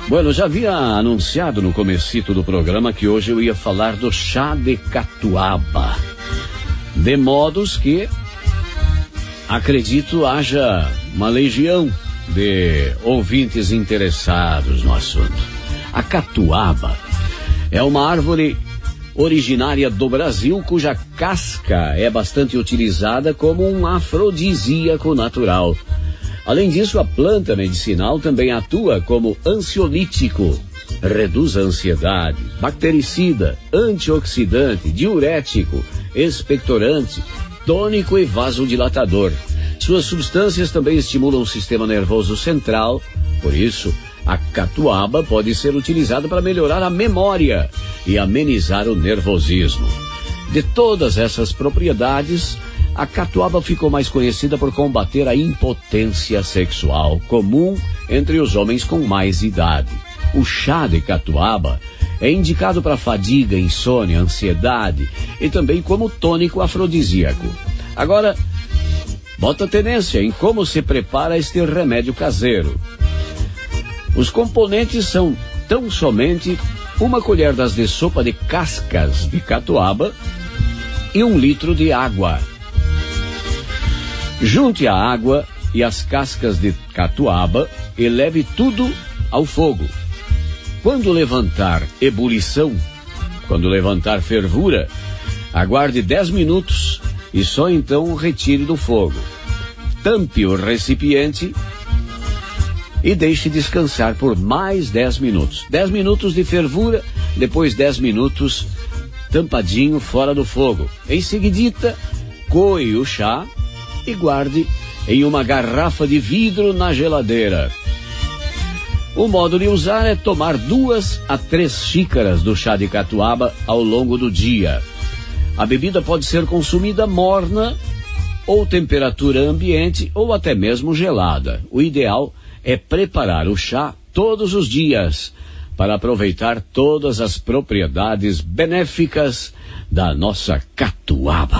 Bueno, já havia anunciado no comecito do programa que hoje eu ia falar do chá de catuaba. De modos que, acredito, haja uma legião de ouvintes interessados no assunto. A catuaba é uma árvore originária do Brasil, cuja casca é bastante utilizada como um afrodisíaco natural. Além disso, a planta medicinal também atua como ansiolítico, reduz a ansiedade, bactericida, antioxidante, diurético, expectorante, tônico e vasodilatador. Suas substâncias também estimulam o sistema nervoso central, por isso, a catuaba pode ser utilizada para melhorar a memória e amenizar o nervosismo. De todas essas propriedades, a catuaba ficou mais conhecida por combater a impotência sexual comum entre os homens com mais idade. O chá de catuaba é indicado para fadiga, insônia, ansiedade e também como tônico afrodisíaco. Agora, bota tendência em como se prepara este remédio caseiro. Os componentes são tão somente 1 colher de sopa de cascas de catuaba e 1 litro de água. Junte a água e as cascas de catuaba e leve tudo ao fogo. Quando levantar ebulição, quando levantar fervura, aguarde 10 minutos e só então retire do fogo. Tampe o recipiente e deixe descansar por mais 10 minutos. 10 minutos de fervura, depois 10 minutos tampadinho fora do fogo. Em seguidita, coe o chá e guarde em uma garrafa de vidro na geladeira. O modo de usar é tomar 2 a 3 xícaras do chá de catuaba ao longo do dia. A bebida pode ser consumida morna, ou temperatura ambiente, ou até mesmo gelada. O ideal é preparar o chá todos os dias para aproveitar todas as propriedades benéficas da nossa catuaba.